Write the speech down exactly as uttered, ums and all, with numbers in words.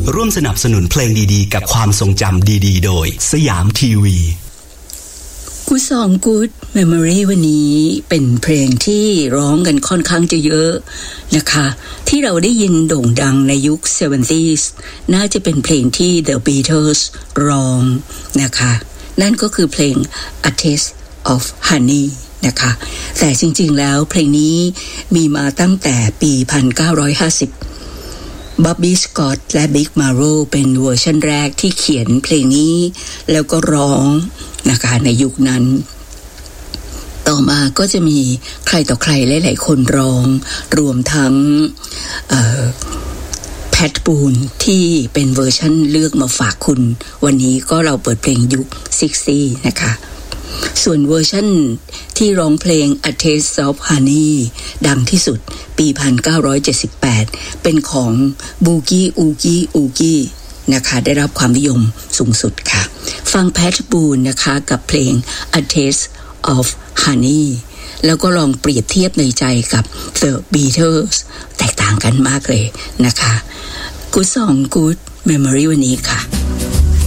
ร่วมสนับสนุนเพลงดีๆกับความทรงจำดีๆโดยสยามทีวี Good Song Good Memory วันนี้เป็นเพลงที่ร้องกันค่อนข้างจะเยอะนะคะที่เราได้ยินโด่งดังในยุค เซเวนตี้ส์ น่าจะเป็นเพลงที่ The Beatles ร้องนะคะนั่นก็คือเพลง A Taste of Honey นะคะแต่จริงๆแล้วเพลงนี้มีมาตั้งแต่ปีหนึ่งพันเก้าร้อยห้าสิบบ๊อบบี้สกอตต์และบิ๊กมาโรเป็นเวอร์ชันแรกที่เขียนเพลงนี้แล้วก็ร้องนะคะในยุคนั้นต่อมาก็จะมีใครต่อใครหลายๆคนร้องรวมทั้งแพทบูนที่เป็นเวอร์ชันเลือกมาฝากคุณวันนี้ก็เราเปิดเพลงยุคซิกซี่นะคะส่วนเวอร์ชันที่ร้องเพลง A Taste of Honey ดังที่สุดปีหนึ่งพันเก้าร้อยเจ็ดสิบแปดเป็นของบูกี้อูกี้อูกี้นะคะได้รับความนิยมสูงสุดค่ะฟังแพทบูนนะคะกับเพลง A Taste of Honey แล้วก็ลองเปรียบเทียบในใจกับ The Beatles แตกต่างกันมากเลยนะคะ Good Song Good Memory วันนี้ค่ะ